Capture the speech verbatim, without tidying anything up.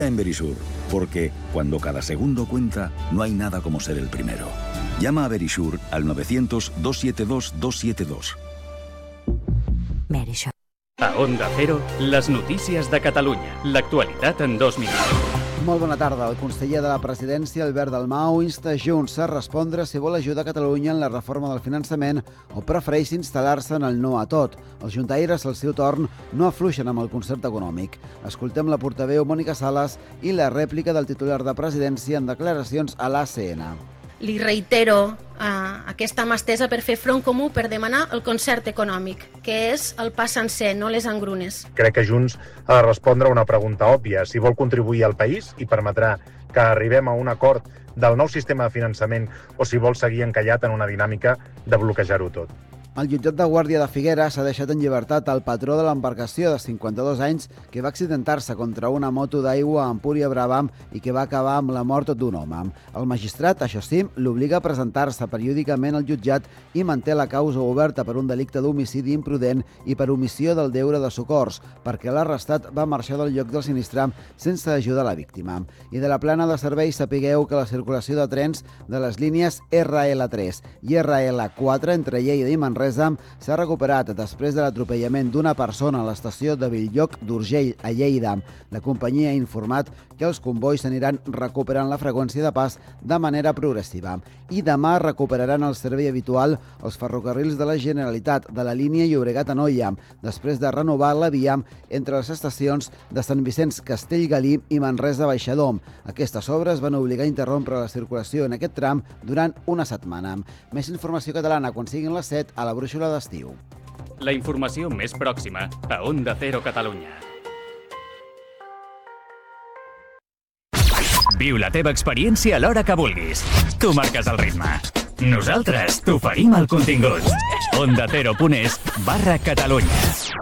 En Verisur, porque cuando cada segundo cuenta, no hay nada como ser el primero. Llama a Verisur al novecientos, dos siete dos, dos siete dos. Verisur. A Onda Cero, les notícies de Catalunya. L'actualitat en dos minuts. Molt bona tarda. El conseller de la Presidència, Albert Dalmau, insta Junts a respondre si vol ajudar Catalunya en la reforma del finançament o prefereix instal·lar-se en el no a tot. Els juntaires, al seu torn, no afluixen amb el concert econòmic. Escoltem la portaveu Mònica Sales i la rèplica del titular de Presidència en declaracions a l'A C N. Li reitero eh, aquesta mà estesa per fer front comú per demanar el concert econòmic, que és el pa sencer, no les engrunes. Crec que Junts ha de respondre a una pregunta òbvia. Si vol contribuir al país i permetrà que arribem a un acord del nou sistema de finançament o si vol seguir encallat en una dinàmica de bloquejar-ho tot. El jutjat de guàrdia de Figueres ha deixat en llibertat el patró de l'embarcació de cinquanta-dos anys que va accidentar-se contra una moto d'aigua a Empúria-Brabant i que va acabar amb la mort d'un home. El magistrat, això sí, l'obliga a presentar-se periòdicament al jutjat i manté la causa oberta per un delicte d'homicidi imprudent i per omissió del deure de socors, perquè l'arrestat va marxar del lloc del sinistre sense ajudar la víctima. I de la plana de serveis sapigueu que la circulació de trens de les línies R L tres i R L quatre entre Lleida i Manresa s'ha recuperat després de l'atropellament d'una persona a l'estació de Bell-lloc d'Urgell, a Lleida. La companyia ha informat que els convois s'aniran recuperant la freqüència de pas de manera progressiva. I demà recuperaran el servei habitual els ferrocarrils de la Generalitat de la línia Llobregat-Anoia, després de renovar la via entre les estacions de Sant Vicenç Castellgalí i Manresa-Baixador. Aquestes obres van obligar a interrompre la circulació en aquest tram durant una setmana. Més informació catalana quan siguin les set a la brúixola d'estiu. La informació més pròxima a Onda Cero Catalunya. Viu la teva experiència a l'hora que vulguis. Tu marques el ritme. Nosaltres t'oferim el contingut. onda cero punt es barra Catalunya.